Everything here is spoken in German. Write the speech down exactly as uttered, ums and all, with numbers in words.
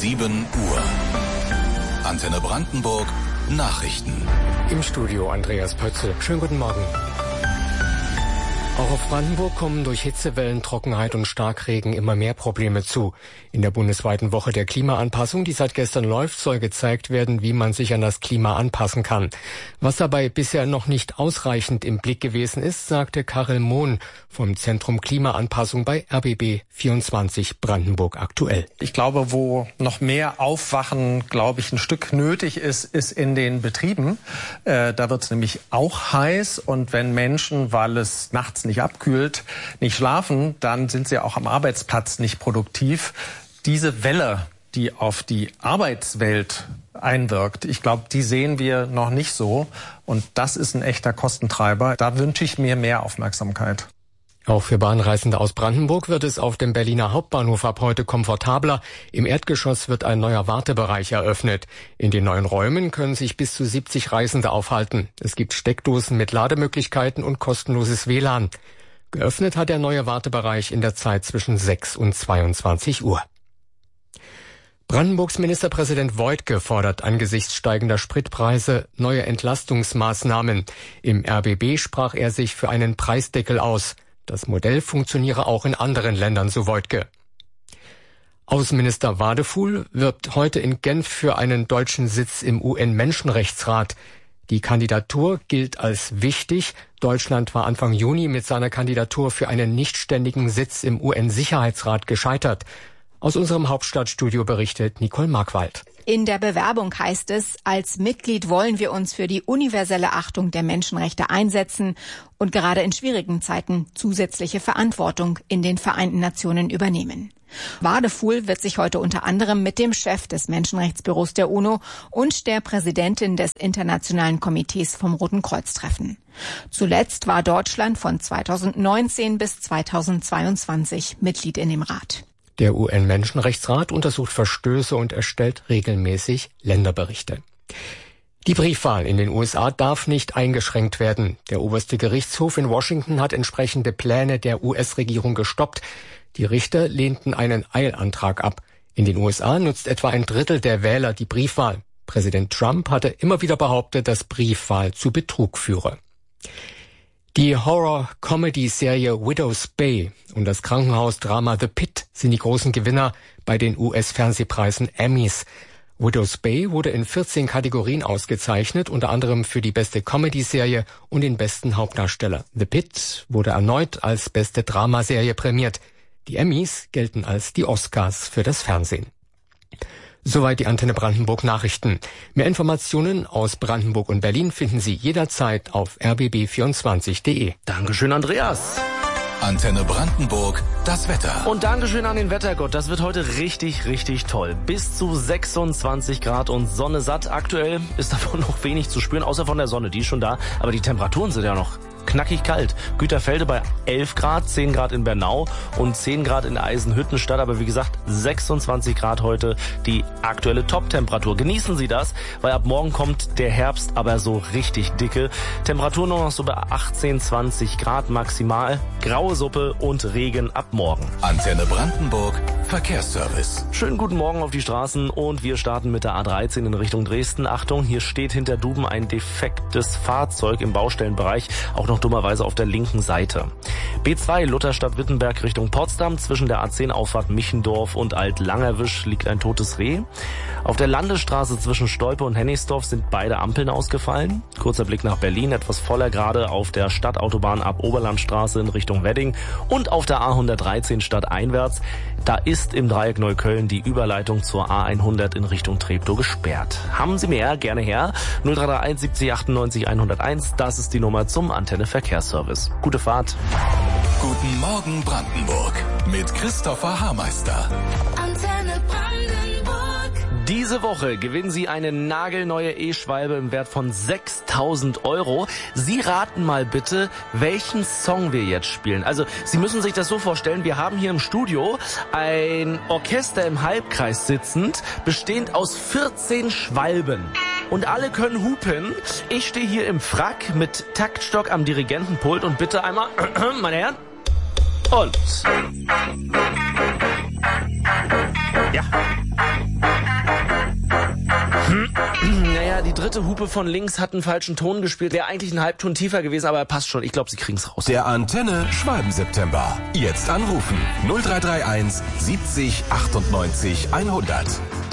sieben Uhr. Antenne Brandenburg, Nachrichten. Im Studio Andreas Pötzl. Schönen guten Morgen. Auch auf Brandenburg kommen durch Hitzewellen, Trockenheit und Starkregen immer mehr Probleme zu. In der bundesweiten Woche der Klimaanpassung, die seit gestern läuft, soll gezeigt werden, wie man sich an das Klima anpassen kann. Was dabei bisher noch nicht ausreichend im Blick gewesen ist, sagte Karel Mohn vom Zentrum Klimaanpassung bei R B B vierundzwanzig Brandenburg aktuell. Ich glaube, wo noch mehr Aufwachen, glaube ich, ein Stück nötig ist, ist in den Betrieben. Äh, da wird es nämlich auch heiß, und wenn Menschen, weil es nachts nicht abkühlt, nicht schlafen, dann sind sie auch am Arbeitsplatz nicht produktiv. Diese Welle, die auf die Arbeitswelt einwirkt, ich glaube, die sehen wir noch nicht so. Und das ist ein echter Kostentreiber. Da wünsche ich mir mehr Aufmerksamkeit. Auch für Bahnreisende aus Brandenburg wird es auf dem Berliner Hauptbahnhof ab heute komfortabler. Im Erdgeschoss wird ein neuer Wartebereich eröffnet. In den neuen Räumen können sich bis zu siebzig Reisende aufhalten. Es gibt Steckdosen mit Lademöglichkeiten und kostenloses W L A N. Geöffnet hat der neue Wartebereich in der Zeit zwischen sechs und zweiundzwanzig Uhr. Brandenburgs Ministerpräsident Woidke fordert angesichts steigender Spritpreise neue Entlastungsmaßnahmen. Im R B B sprach er sich für einen Preisdeckel aus. Das Modell funktioniere auch in anderen Ländern, so Woidke. Außenminister Wadefuhl wirbt heute in Genf für einen deutschen Sitz im U N-Menschenrechtsrat. Die Kandidatur gilt als wichtig. Deutschland war Anfang Juni mit seiner Kandidatur für einen nichtständigen Sitz im U N-Sicherheitsrat gescheitert. Aus unserem Hauptstadtstudio berichtet Nicole Markwald. In der Bewerbung heißt es, als Mitglied wollen wir uns für die universelle Achtung der Menschenrechte einsetzen und gerade in schwierigen Zeiten zusätzliche Verantwortung in den Vereinten Nationen übernehmen. Wadefuhl wird sich heute unter anderem mit dem Chef des Menschenrechtsbüros der UNO und der Präsidentin des Internationalen Komitees vom Roten Kreuz treffen. Zuletzt war Deutschland von zweitausendneunzehn bis zweitausendzweiundzwanzig Mitglied in dem Rat. Der U N-Menschenrechtsrat untersucht Verstöße und erstellt regelmäßig Länderberichte. Die Briefwahl in den U S A darf nicht eingeschränkt werden. Der oberste Gerichtshof in Washington hat entsprechende Pläne der U S-Regierung gestoppt. Die Richter lehnten einen Eilantrag ab. In den U S A nutzt etwa ein Drittel der Wähler die Briefwahl. Präsident Trump hatte immer wieder behauptet, dass Briefwahl zu Betrug führe. Die Horror-Comedy-Serie Widow's Bay und das Krankenhausdrama The Pit sind die großen Gewinner bei den U S-Fernsehpreisen Emmys. Widow's Bay wurde in vierzehn Kategorien ausgezeichnet, unter anderem für die beste Comedy-Serie und den besten Hauptdarsteller. The Pit wurde erneut als beste Dramaserie prämiert. Die Emmys gelten als die Oscars für das Fernsehen. Soweit die Antenne Brandenburg Nachrichten. Mehr Informationen aus Brandenburg und Berlin finden Sie jederzeit auf r b b vierundzwanzig punkt d e. Dankeschön, Andreas. Antenne Brandenburg, das Wetter. Und Dankeschön an den Wettergott. Das wird heute richtig, richtig toll. Bis zu sechsundzwanzig Grad und Sonne satt. Aktuell ist davon noch wenig zu spüren, außer von der Sonne, die ist schon da. Aber die Temperaturen sind ja noch knackig kalt. Güterfelde bei elf Grad, zehn Grad in Bernau und zehn Grad in Eisenhüttenstadt. Aber wie gesagt, sechsundzwanzig Grad heute die aktuelle Top-Temperatur. Genießen Sie das, weil ab morgen kommt der Herbst, aber so richtig dicke. Temperatur nur noch so bei achtzehn, zwanzig Grad maximal. Graue Suppe und Regen ab morgen. Antenne Brandenburg, Verkehrsservice. Schönen guten Morgen auf die Straßen und wir starten mit der A dreizehn in Richtung Dresden. Achtung, hier steht hinter Duben ein defektes Fahrzeug im Baustellenbereich. Auch noch dummerweise auf der linken Seite. B zwei Lutherstadt-Wittenberg Richtung Potsdam. Zwischen der A zehn Auffahrt Michendorf und Alt-Langerwisch liegt ein totes Reh. Auf der Landesstraße zwischen Stolpe und Hennigsdorf sind beide Ampeln ausgefallen. Kurzer Blick nach Berlin, etwas voller gerade auf der Stadtautobahn ab Oberlandstraße in Richtung Wedding und auf der A hundertdreizehn stadteinwärts. Da ist im Dreieck Neukölln die Überleitung zur A hundert in Richtung Treptow gesperrt. Haben Sie mehr? Gerne her. null drei drei eins siebzig achtundneunzig hunderteins, das ist die Nummer zum Antenne Verkehrsservice. Gute Fahrt. Guten Morgen Brandenburg mit Christopher Haarmeister. Antenne Brandenburg. Diese Woche gewinnen Sie eine nagelneue E-Schwalbe im Wert von sechstausend Euro. Sie raten mal bitte, welchen Song wir jetzt spielen. Also Sie müssen sich das so vorstellen, wir haben hier im Studio ein Orchester im Halbkreis sitzend, bestehend aus vierzehn Schwalben. Und alle können hupen. Ich stehe hier im Frack mit Taktstock am Dirigentenpult und bitte einmal, meine Herren, und... Ja. Naja, die dritte Hupe von links hat einen falschen Ton gespielt. Wäre eigentlich ein Halbton tiefer gewesen, aber er passt schon. Ich glaube, sie kriegen's raus. Der Antenne Schwalben-September. Jetzt anrufen null drei drei eins siebzig achtundneunzig hundert.